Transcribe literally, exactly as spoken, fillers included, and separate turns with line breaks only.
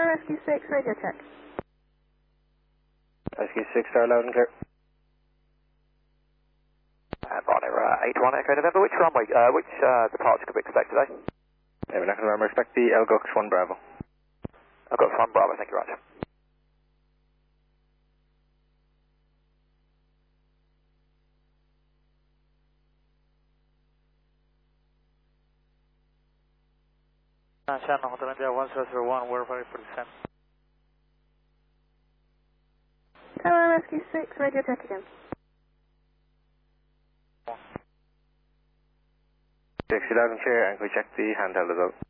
Rescue six, radio check.
Rescue six, Star loud and clear.
Uh, Bonner, uh, eight one Echo November, which runway, uh, which uh, departure could we expect today?
Yeah, we're not going to remember, expect the L G U X one Bravo.
I've got one Bravo, thank you, Roger.
Channel Hotel India one zero zero one, we're ready for descent.
Tower Rescue six, radio check again.
Six, loud and clear, and can we check the handheld as well?